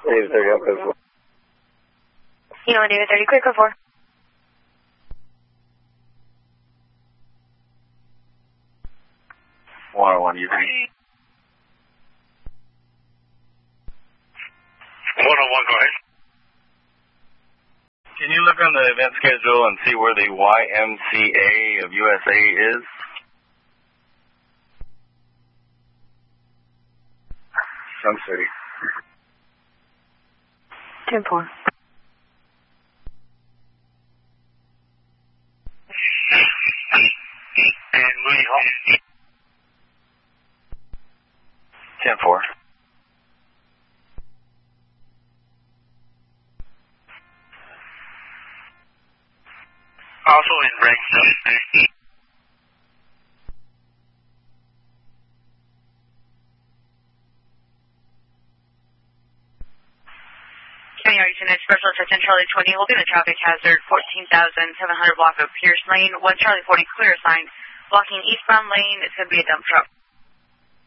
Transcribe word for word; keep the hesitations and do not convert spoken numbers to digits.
David thirty, up as well. You know, David thirty, quick, go four. one oh one, you three. one oh one, go ahead. Can you look on the event schedule and see where the Y M C A of U S A is? Sun City. ten four. And Moody Hall. ten four. Also in Ranksville. County Arlington Special Attention Charlie twenty will be in a traffic hazard fourteen thousand seven hundred block of Pierce Lane. one Charlie forty clear sign blocking eastbound lane. It's going to be a dump truck.